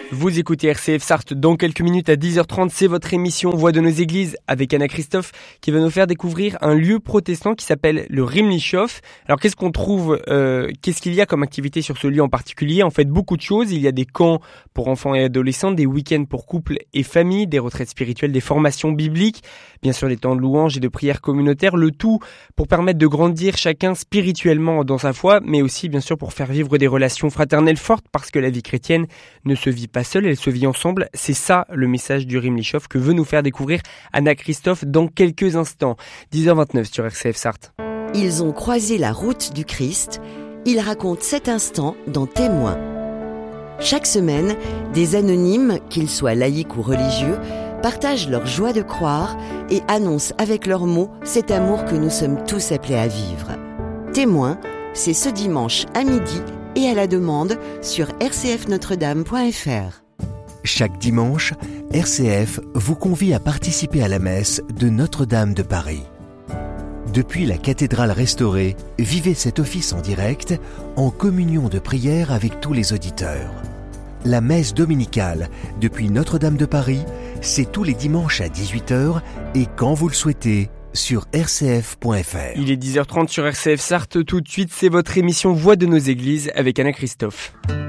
Vous écoutez RCF Sarthe. Dans quelques minutes à 10h30, c'est votre émission Voix de nos églises avec Anna Christophe qui va nous faire découvrir un lieu protestant qui s'appelle le Rimlishof. Alors qu'est-ce qu'on trouve, qu'est-ce qu'il y a comme activité sur ce lieu en particulier? En fait, beaucoup de choses. Il y a des camps pour enfants et adolescents, des week-ends pour couples et familles, des retraites spirituelles, des formations bibliques, bien sûr des temps de louange et de prière communautaire, le tout pour permettre de grandir chacun spirituellement dans sa foi, mais aussi bien sûr pour faire vivre des relations fraternelles fortes parce que la vie chrétienne ne se vit pas seule, elle se vit ensemble. C'est ça le message du Rimlishof que veut nous faire découvrir Anna Christophe dans quelques instants. 10h29 sur RCF Sarthe. Ils ont croisé la route du Christ. Ils racontent cet instant dans Témoins. Chaque semaine, des anonymes, qu'ils soient laïcs ou religieux, partagent leur joie de croire et annoncent avec leurs mots cet amour que nous sommes tous appelés à vivre. Témoins, c'est ce dimanche à midi et à la demande sur rcfnotredame.fr. Chaque dimanche, RCF vous convie à participer à la messe de Notre-Dame de Paris. Depuis la cathédrale restaurée, vivez cet office en direct, en communion de prière avec tous les auditeurs. La messe dominicale depuis Notre-Dame de Paris, c'est tous les dimanches à 18h et quand vous le souhaitez, sur rcf.fr. Il est 10h30 sur RCF Sarthe. Tout de suite, c'est votre émission Voix de nos églises avec Anna Christophe.